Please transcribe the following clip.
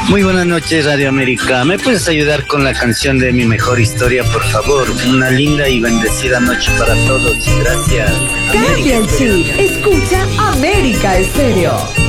Muy buenas noches, Radio América. ¿Me puedes ayudar con la canción de mi mejor historia, por favor? Una linda y bendecida noche para todos. Gracias. Cambia el chip. Escucha América Estéreo.